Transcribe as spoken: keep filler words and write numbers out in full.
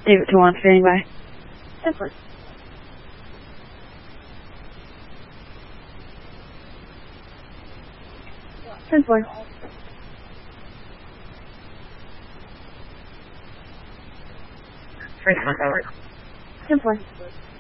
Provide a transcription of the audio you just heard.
Save it to one, standing by. ten four. ten four. First one, over. ten four.